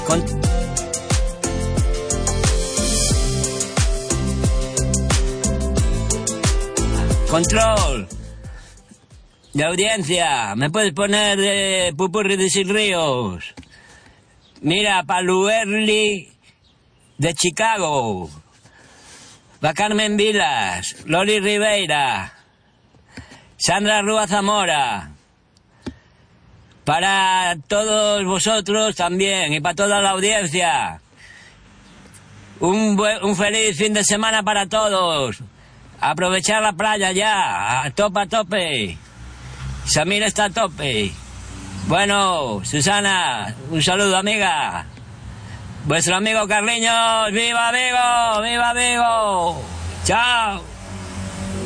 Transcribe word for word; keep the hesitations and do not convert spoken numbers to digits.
Con... Control de audiencia, ¿me puedes poner de Pupurri de Sil Ríos? Mira, pa' Luerli de Chicago, pa' Carmen Vilas, Loli Ribeira, Sandra Rúa Zamora, para todos vosotros también y para toda la audiencia. Un, buen, un feliz fin de semana para todos. Aprovechar la playa ya, a tope, a tope. Samir está a tope. Bueno, Susana, un saludo, amiga. Vuestro amigo Carliños, ¡viva Vigo! ¡Viva Vigo! ¡Chao!